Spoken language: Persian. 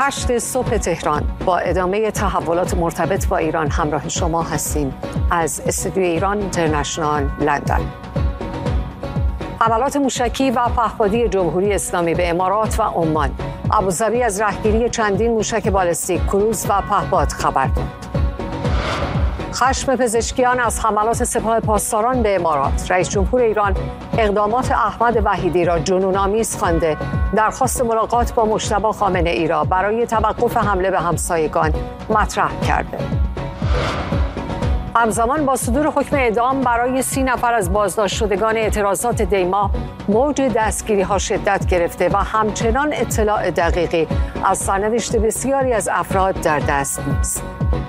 8 صبح تهران با ادامه تحولات مرتبط با ایران همراه شما هستیم از استودیوی ایران اینترنشنال لندن. حملات موشکی و پهپادی جمهوری اسلامی به امارات و عمان. ابوظبی از رهگیری چندین موشک بالستیک کروز و پهپاد خبر داد. خشم پزشکیان از حملات سپاه پاسداران به امارات. رئیس جمهور ایران اقدامات احمد وحیدی را جنون‌آمیز خوانده، درخواست ملاقات با مجتبی خامنه‌ای را برای توقف حمله به همسایگان مطرح کرده. همزمان با صدور حکم اعدام برای 30 نفر از بازداشت شدگان اعتراضات دی‌ماه، موج دستگیری‌ها شدت گرفته و همچنان اطلاع دقیقی از سرنوشت بسیاری از افراد در دست نیست.